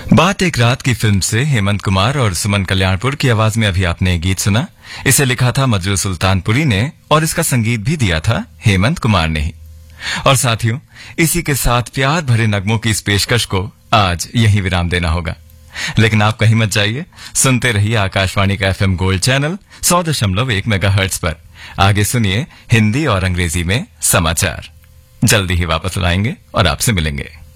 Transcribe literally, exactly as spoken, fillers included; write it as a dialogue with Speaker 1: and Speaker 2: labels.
Speaker 1: बात एक रात की फिल्म से हेमंत कुमार और सुमन कल्याणपुर की आवाज में अभी आपने गीत सुना। इसे लिखा था मजरू सुल्तानपुरी ने और इसका संगीत भी दिया था हेमंत कुमार ने ही। और साथियों, इसी के साथ प्यार भरे नगमों की इस पेशकश को आज यही विराम देना होगा। लेकिन आप कहीं मत जाइए, सुनते रहिए आकाशवाणी का एफएम गोल्ड चैनल सौ दशमलव एक मेगाहर्ट्ज पर। आगे सुनिए हिंदी और अंग्रेजी में समाचार। जल्दी ही वापस लाएंगे और आपसे मिलेंगे।